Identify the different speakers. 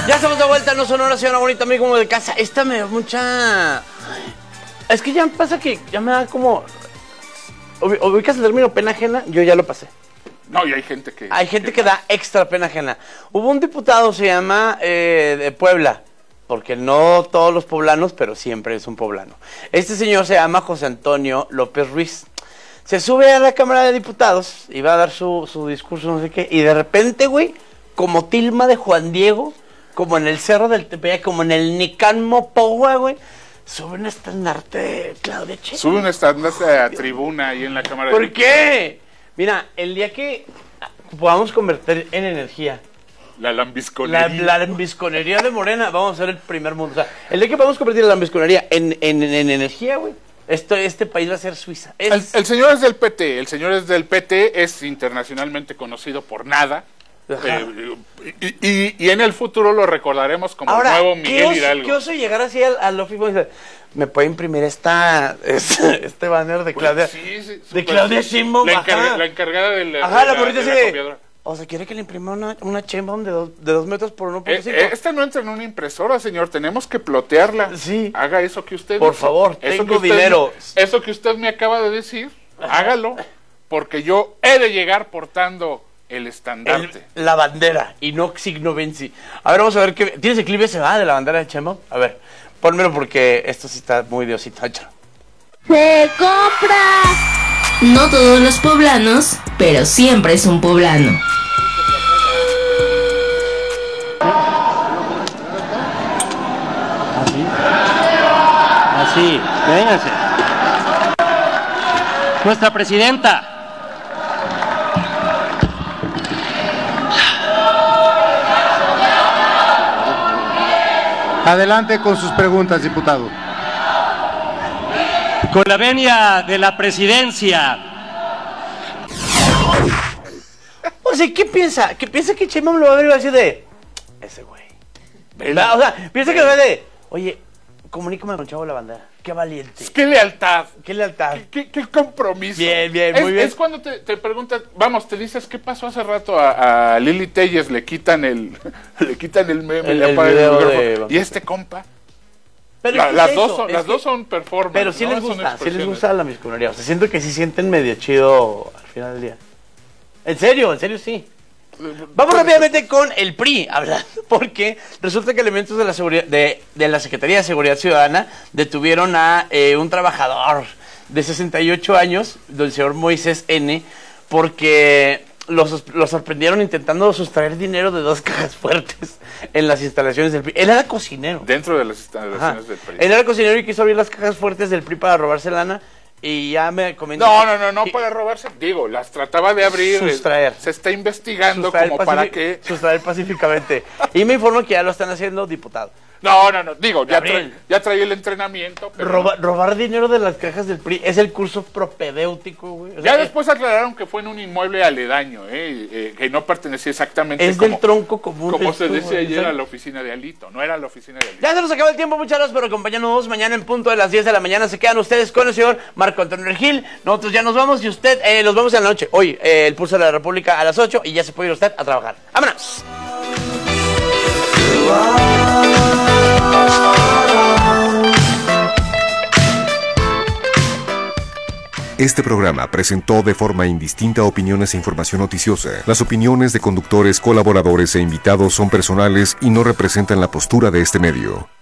Speaker 1: Ya estamos de vuelta, no Sonora, señora bonita, amigo como de casa. Esta me da mucha... Es que ya pasa que ya me da como... Ubicas el término pena ajena, yo ya lo pasé.
Speaker 2: No, y hay gente que...
Speaker 1: Hay gente que da extra pena ajena. Hubo un diputado, se llama de Puebla, porque no todos los poblanos, pero siempre es un poblano. Este señor se llama José Antonio López Ruiz. Se sube a la Cámara de Diputados, iba a dar su discurso, no sé qué, y de repente, güey, como tilma de Juan Diego, como en el Cerro del Tepeyac, como en el Nicán Mopogua, güey, sube un estandarte de Claudia Sheinbaum.
Speaker 2: Sube un estandarte a tribuna ahí en la Cámara de
Speaker 1: ¿Por
Speaker 2: Diputados.
Speaker 1: qué? Mira, el día que podamos convertir en energía
Speaker 2: La lambisconería.
Speaker 1: la lambisconería de Morena, vamos a ser el primer mundo. O sea, el día que podamos convertir la lambisconería en energía, güey, este país va a ser Suiza.
Speaker 2: El señor es del PT, es internacionalmente conocido por nada. Y en el futuro lo recordaremos como
Speaker 1: ahora,
Speaker 2: el nuevo Miguel Hidalgo.
Speaker 1: ¿Qué oso llegar así al Ofipo y decir, me puede imprimir este banner de Claudia?
Speaker 2: Pues sí,
Speaker 1: de Claudia Sheinbaum.
Speaker 2: La encargada de la
Speaker 1: Ajá, la morrita así de,
Speaker 2: copiadora.
Speaker 1: o sea, ¿quiere que le imprima una Sheinbaum de 2 metros por 1.5?
Speaker 2: Esta no entra en una impresora, señor. Tenemos que plotearla.
Speaker 1: Sí.
Speaker 2: Haga eso que usted
Speaker 1: Por
Speaker 2: hizo.
Speaker 1: favor,
Speaker 2: Eso
Speaker 1: tengo
Speaker 2: que usted
Speaker 1: dinero.
Speaker 2: Eso que usted me acaba de decir, hágalo. Porque yo he de llegar portando el estandarte.
Speaker 1: La bandera y no signo Vinci. A ver, vamos a ver qué. ¿Tienes el clip ese de la bandera de Sheinbaum? A ver, pónmelo porque esto sí está muy diosito.
Speaker 3: ¡Se compra!
Speaker 4: No todos los poblanos, pero siempre es un poblano.
Speaker 5: Así, vénganse. Nuestra presidenta.
Speaker 6: Adelante con sus preguntas, diputado.
Speaker 5: Con la venia de la presidencia.
Speaker 1: O sea, ¿qué piensa? ¿Qué piensa que Sheinbaum lo va a ver y va a decir de... Ese güey. O sea, piensa que lo va a ver de... Oye, comunícame con el chavo de la bandera. Qué valiente.
Speaker 2: ¡Qué lealtad!
Speaker 1: Qué lealtad.
Speaker 2: ¡Qué compromiso!
Speaker 1: Bien, muy bien.
Speaker 2: Es cuando te preguntan, vamos, te dices, ¿qué pasó hace rato a Lili Telles? Le quitan el meme,
Speaker 1: El
Speaker 2: le apagan
Speaker 1: video
Speaker 2: micrófono.
Speaker 1: de-
Speaker 2: ¿Y este compa?
Speaker 1: Pero es que
Speaker 2: Las
Speaker 1: es
Speaker 2: dos
Speaker 1: eso,
Speaker 2: son,
Speaker 1: es
Speaker 2: las
Speaker 1: que-
Speaker 2: dos son performance.
Speaker 1: Pero sí
Speaker 2: ¿no?
Speaker 1: les
Speaker 2: Son
Speaker 1: gusta, sí les
Speaker 2: expresiones.
Speaker 1: gusta la misconería. O sea, siento que sí sienten medio chido al final del día. En serio sí. Vamos rápidamente con el PRI, hablando, porque resulta que elementos de la seguridad de la Secretaría de Seguridad Ciudadana detuvieron a un trabajador de 68 años, del señor Moisés N., porque lo sorprendieron intentando sustraer dinero de 2 cajas fuertes en las instalaciones del PRI. Él era cocinero.
Speaker 2: Dentro de las
Speaker 1: Ajá.
Speaker 2: instalaciones del PRI.
Speaker 1: Él era cocinero y quiso abrir las cajas fuertes del PRI para robarse lana. Y ya me comentó.
Speaker 2: No para robarse. Digo, las trataba de abrir.
Speaker 1: Sustraer.
Speaker 2: Se está investigando
Speaker 1: Sustraer
Speaker 2: como para que...
Speaker 1: Sustraer pacíficamente. Y me informo que ya lo están haciendo, diputado.
Speaker 2: No. Digo, ya
Speaker 1: Gabriel.
Speaker 2: traía el entrenamiento. Pero
Speaker 1: Robar dinero de las cajas del PRI es el curso propedéutico, güey. O sea,
Speaker 2: ya después aclararon que fue en un inmueble aledaño, que no pertenecía exactamente
Speaker 1: es del tronco común.
Speaker 2: como
Speaker 1: del
Speaker 2: se
Speaker 1: tubo,
Speaker 2: decía ayer
Speaker 1: ¿sabes?
Speaker 2: a la oficina de Alito. No era la oficina de Alito.
Speaker 1: Ya se nos acaba el tiempo, muchas gracias por acompañarnos. Mañana en punto de las 10 de la mañana se quedan ustedes con el señor Marco Antonio Regil. Nosotros ya nos vamos y usted, los vamos en la noche. Hoy, el Pulso de la República a las 8 y ya se puede ir usted a trabajar. ¡Vámonos!
Speaker 7: Este programa presentó de forma indistinta opiniones e información noticiosa. Las opiniones de conductores, colaboradores e invitados son personales y no representan la postura de este medio.